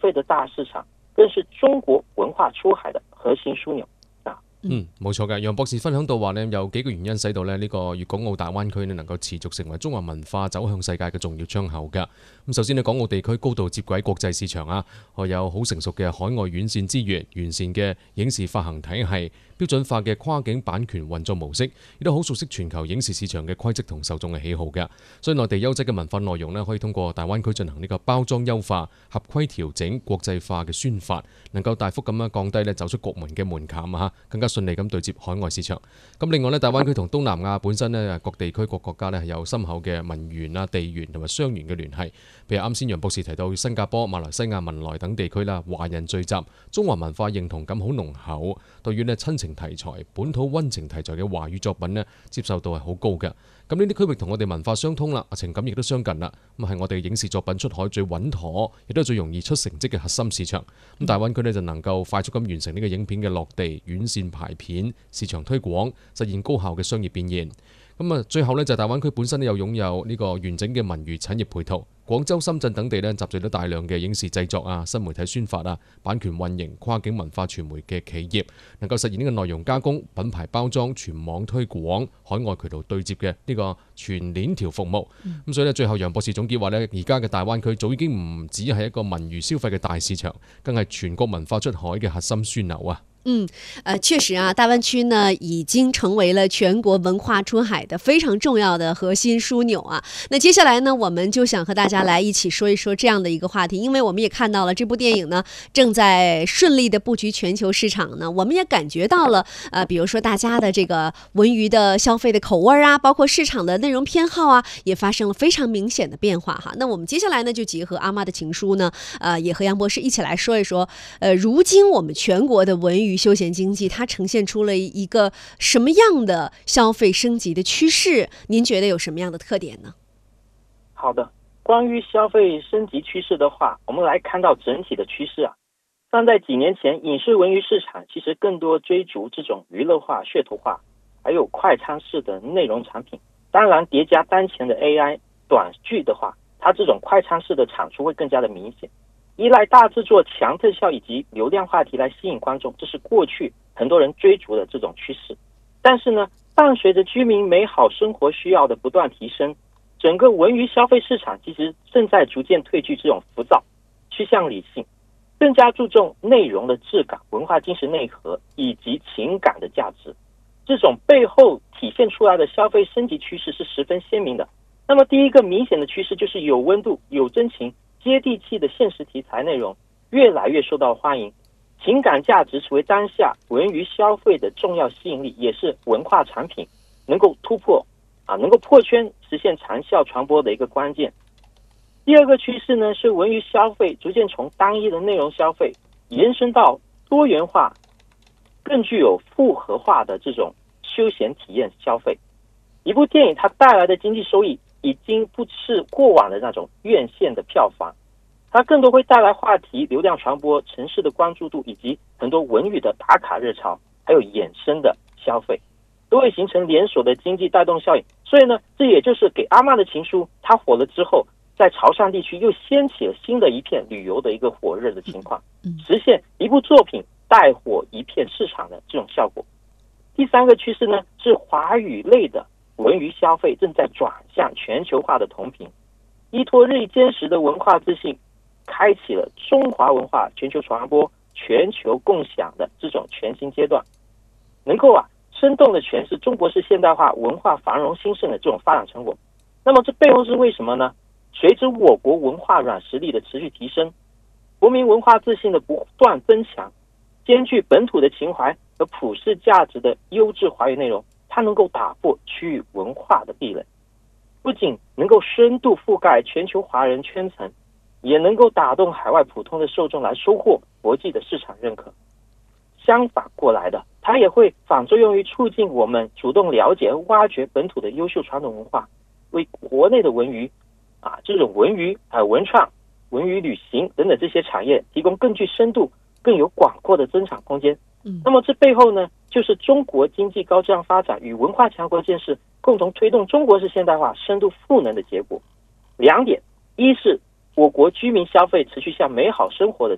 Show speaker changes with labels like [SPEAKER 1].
[SPEAKER 1] 费的大市場，更是中國文化出海的核心樞紐。
[SPEAKER 2] 冇錯嘅。楊博士分享到話呢，有幾個原因使到呢個粵港澳大灣區呢能夠持續成為中華文化走向世界嘅重要窗口㗎。咁首先呢，港澳地區高度接軌國際市場啊，有好成熟嘅海外院線資源、完善嘅影視發行體系、標準化嘅跨境版權運作模式，亦都好熟悉全球影視市場嘅規則同受眾嘅喜好㗎。所以內地優質嘅文化內容呢，可以通過大灣區進行呢個包裝優化、合規調整、國際化嘅宣發，能夠大幅咁樣降低呢走出國門嘅門檻啊，更加順利咁對接海外市場。咁另外呢，大灣區同東南亞本身呢，各地區各國家呢係有深厚嘅文緣啊、地緣同埋商緣嘅聯繫。譬如啱先楊博士提到新加坡、馬來西亞、文萊等地區啦，華人聚集，中華文化認同感好濃厚。對於呢親情題材、本土溫情題材嘅華語作品呢，接受度係好高嘅。咁呢啲區域同我哋文化相通啦，情感亦都相近啦。咁係我哋影視作品出海最穩妥，亦都係最容易出成績嘅核心市場。咁大灣區呢就能夠快速咁完成呢個影片嘅落地、院線排片、市場推廣，實現高效嘅商業變現。咁最後呢，就係大灣區本身又擁有呢個完整嘅文娛產業配套。廣州、深圳等地呢集聚咗大量嘅影視製作啊、新媒體宣發啊、版權運營、跨境文化傳媒嘅企業，能夠實現呢個內容加工、品牌包裝、全網推廣、海外渠道對接嘅呢個全鏈條服務。咁所以呢，最後楊博士總結話呢，而家嘅大灣區早已經唔只係一個文娛消費嘅大市場，更係全國文化出海嘅核心樞紐啊！
[SPEAKER 3] 確實啊，大灣區呢已經成為了全國文化出海的非常重要的核心樞紐啊。那接下來呢，我們就想和大家來一起說一說這樣的一個話題，因為我們也看到了這部電影呢正在順利的布局全球市場呢，我們也感覺到了比如說大家的這個文娛的消費的口味啊，包括市場的內容偏好啊，也發生了非常明顯的變化哈。那我們接下來呢就結合阿媽的情書呢，也和楊博士一起來說一說，如今我們全國的文娛休閒經濟它呈現出了一個什麼樣的消費升級的趨勢？您覺得有什麼樣的特點呢？
[SPEAKER 1] 好的，關於消費升級趨勢的話，我們來看到整體的趨勢啊。像在幾年前，影視文娛市場其實更多追逐這種娛樂化、噱頭化，還有快餐式的內容產品。當然疊加當前的 AI 短劇的話，它這種快餐式的產出會更加的明顯。依賴大製作、強特效以及流量話題來吸引觀眾，這是過去很多人追逐的這種趨勢。但是呢，伴隨着居民美好生活需要的不斷提升，整個文娛消費市場其實正在逐漸褪去這種浮躁，趨向理性，更加注重內容的質感、文化精神內核以及情感的價值。這種背後體現出來的消費升級趨勢是十分鮮明的。那麼第一個明顯的趨勢就是有溫度、有真情、接地氣的現實題材內容越來越受到歡迎，情感價值成為當下文娛消費的重要吸引力，也是文化產品能夠突破能夠破圈實現長效傳播的一個關鍵。第二個趨勢呢，是文娛消費逐漸從單一的內容消費延伸到多元化、更具有複合化的這種休閒體驗消費。一部電影它帶來的經濟收益已經不是過往的那種院線的票房，它更多會帶來話題、流量傳播、城市的關注度以及很多文娛的打卡熱潮，還有衍生的消費，都會形成連鎖的經濟帶動效應。所以呢，這也就是給阿嬤的情書它火了之後，在潮汕地區又掀起了新的一片旅遊的一個火熱的情況，實現一部作品帶火一片市場的這種效果。第三個趨勢呢，是華語類的文娛消費正在轉向全球化的同頻，依託日益堅實的文化自信，開啟了中華文化全球傳播、全球共享的這種全新階段，能夠生動的詮釋中國式現代化文化繁榮興盛的這種發展成果。那麼這背後是為什麼呢？隨着我國文化軟實力的持續提升，國民文化自信的不斷增強，兼具本土的情懷和普世價值的優質華語內容，它能夠打破區域文化的壁壘，不僅能夠深度覆蓋全球華人圈層，也能夠打動海外普通的受眾來收穫國際的市場認可。相反過來的，它也會反作用於促進我們主動了解和挖掘本土的優秀傳統文化，為國內的文娛這種文娛文創、文娛旅行等等這些產業提供更具深度、更有廣闊的增長空間。那麼這背後呢，就是中國經濟高質量發展與文化強國建設共同推動中國式現代化深度賦能的結果。兩點，一是我國居民消費持續向美好生活的